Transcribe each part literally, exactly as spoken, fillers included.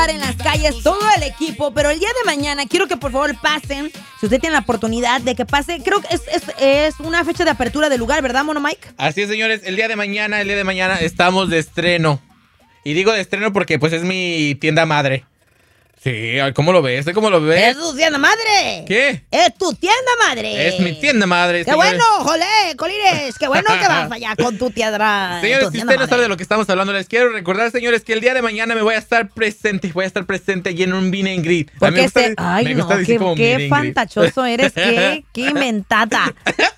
en las calles todo el equipo, pero el día de mañana quiero que por favor pasen, si usted tiene la oportunidad de que pase, creo que es, es, es una fecha de apertura del lugar, ¿verdad, Mono Mike? Así es, señores, el día de mañana, el día de mañana estamos de estreno. Y digo de estreno porque pues es mi tienda madre. Sí, ¿cómo lo ves? ¿Cómo lo ves? ¡Es tu tienda madre! ¿Qué? ¡Es tu tienda madre! Es mi tienda madre, ¡Qué señores. bueno, jolé, Colines! ¡Qué bueno que vas allá con tu tienda! Señores, tu si tienda usted no madre. sabe de lo que estamos hablando, les quiero recordar, señores, que el día de mañana me voy a estar presente, voy a estar presente allí en un meet and greet. A mí Porque me gusta, este, ay me no, gusta decir qué, como qué meet and greet. fantachoso eres, qué, qué inventada.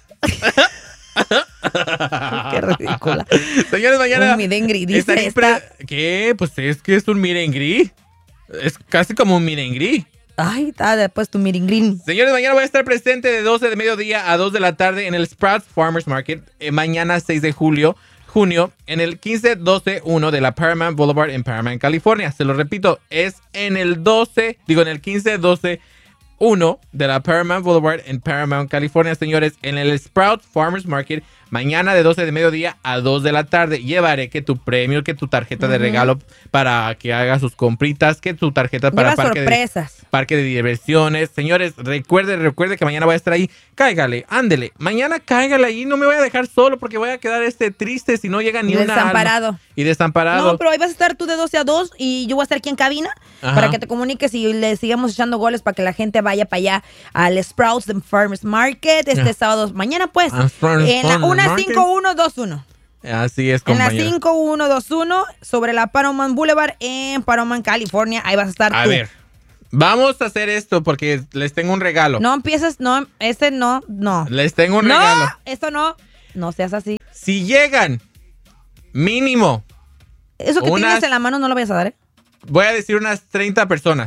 Qué ridícula. Señores, mañana Un meet and greet, dice estaré esta. pre- ¿Qué? Pues es que es un meet and greet. Es casi como un meet and greet. Ay, está después tu miringrín. Señores, mañana voy a estar presente de doce de mediodía a dos de la tarde en el Sprouts Farmers Market. Eh, mañana seis de julio, junio, en el quince doce uno de la Paramount Boulevard en Paramount, California. Se lo repito, es en el doce, digo en el quince doce uno de la Paramount Boulevard en Paramount, California, señores, en el Sprouts Farmers Market. Mañana de doce de mediodía a dos de la tarde. Llevaré que tu premio, que tu tarjeta de regalo para que haga sus compritas, que tu tarjeta para Lleva parque de, sorpresas. parque de diversiones. Señores, recuerde, recuerde que mañana voy a estar ahí. Cáigale, ándele. Mañana cáigale ahí. No me voy a dejar solo porque voy a quedar este triste si no llega ni Y una desamparado. alma. Y desamparado. No, pero ahí vas a estar tú de doce a dos y yo voy a estar aquí en cabina. Ajá. Para que te comuniques y le sigamos echando goles para que la gente vaya para allá al Sprouts Farmers Market este Yeah. sábado. Mañana pues, Ah, Sprouts en la Farmers una Market. cinco uno dos uno. Así es, En la compañero. cinco uno dos uno sobre la Paramount Boulevard en Paramount, California. Ahí vas a estar A tú. ver, vamos a hacer esto porque les tengo un regalo. No empieces, no, ese no, no. Les tengo un no, regalo. esto no. No seas así. Si llegan, mínimo, Eso que Unas- tienes en la mano no lo vayas a dar, ¿eh? voy a decir unas treinta personas.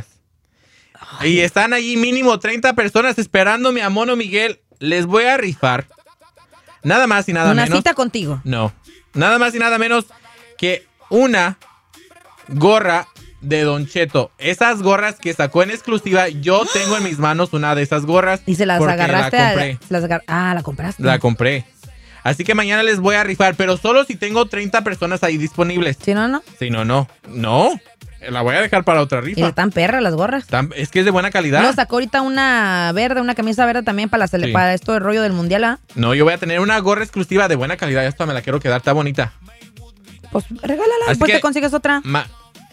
Y están allí mínimo treinta personas esperándome a Mono Miguel. Les voy a rifar. Nada más y nada Una menos. cita contigo. No. Nada más y nada menos que una gorra de Don Cheto. Esas gorras que sacó en exclusiva. Yo tengo en mis manos una de esas gorras. Y se las porque agarraste. La a- compré. las agar- ah, la compraste. La compré. Así que mañana les voy a rifar, pero solo si tengo treinta personas ahí disponibles. Si no, no. Si no, no. No. La voy a dejar para otra Y rifa. están perras las gorras. Tan- Es que es de buena calidad. No, sacó ahorita una verde, una camisa verde también para, la cele- Sí. para esto del rollo del mundial, ¿ah? No, yo voy a tener una gorra exclusiva de buena calidad. Esta me la quiero quedar, está bonita. Pues regálala, Así después que- te consigues otra. Ma-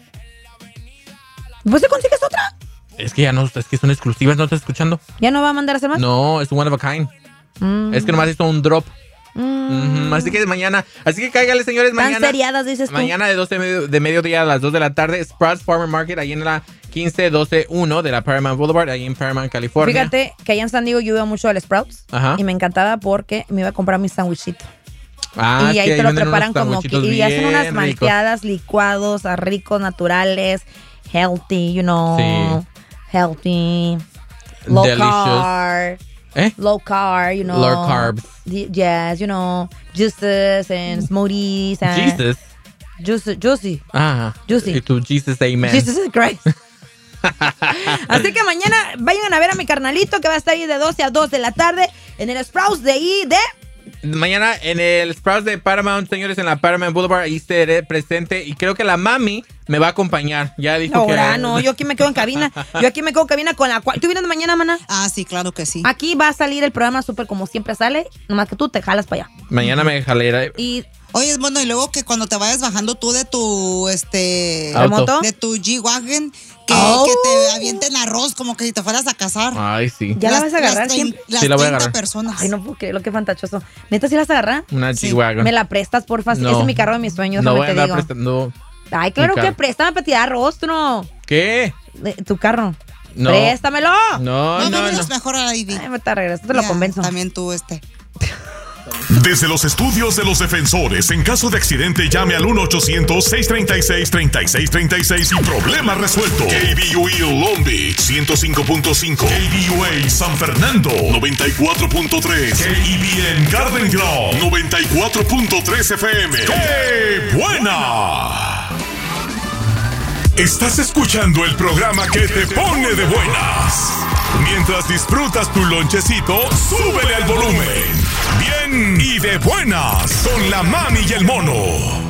Después te consigues otra. es que ya no, es que son exclusivas, ¿no estás escuchando? ¿Ya no va a mandar a hacer más? No, es one of a kind. Mm. Es que nomás hizo un drop. Mm. Ujú, Así que mañana, así que cáigale, señores, Tan mañana. seriadas, dices tú. Mañana de doce de medio- de mediodía a las dos de la tarde, Sprouts Farmer Market, ahí en la quince doce uno de la Paramount Boulevard, ahí en Paramount, California. Fíjate que allá en San Diego yo iba mucho al Sprouts. Ajá. Y me encantaba porque me iba a comprar mi sándwichito. Ah, y es ahí que te lo venden preparan unos como que. sandwichitos Y hacen bien unas ricos. malteadas, licuados, a ricos, naturales, healthy, you know. Sí. Healthy. Low Delicious. carb. ¿Eh? Low carb, you know. Low carbs. Y- Yes, you know. Juices and smoothies. And Jesus. Juicy. Juicy. Ah. Juicy. Y tu Jesus, amen. Jesus Christ. Así que mañana vayan a ver a mi carnalito que va a estar ahí de doce a dos de la tarde en el Sprouts de ahí de... Mañana en el Sprouts de Paramount, señores, en la Paramount Boulevard, ahí estaré presente. Y creo que la mami me va a acompañar. Ya dijo Ahora que... no, yo aquí me quedo en cabina. Yo aquí me quedo en cabina con la cual... ¿Tú vienes mañana, mana? Ah, sí, claro que sí. Aquí va a salir el programa súper como siempre sale, nomás que tú te jalas para allá. Mañana me jalera. Y... Oye, bueno, y luego que cuando te vayas bajando tú de tu, este... Auto. ¿Moto? De tu G-Wagon, que, Oh. que te avienten arroz como que si te fueras a casar. Ay, sí. ¿Ya la Las- vas a agarrar las trein- siempre? Las Sí, la voy a treinta agarrar. personas. Ay, no puedo creer lo que fantachoso. ¿Neta sí las agarra? Una Sí. G-Wagon. Me la prestas, porfa. No. Ese es mi carro de mis sueños, No déjame voy a te andar digo. prestando... Ay, claro mi que carro. préstame para tirar rostro. ¿Qué? De- Tu carro. No. Préstamelo. No, No, no, vámonos no. mejor a la Ivy. Ay, me te regreso, te lo Ya, convenzo. También tú, este. Desde los estudios de los defensores, en caso de accidente, llame al uno ochocientos seiscientos treinta y seis, treinta y seis treinta y seis y problema resuelto. K B U E Long Beach, ciento cinco punto cinco. K B U A San Fernando, noventa y cuatro punto tres. K E B N Garden Grove, noventa y cuatro punto tres F M. ¡Qué buena! Estás escuchando el programa que te pone de buenas. Mientras disfrutas tu lonchecito, súbele al volumen. Bien y de buenas con la mami y el mono.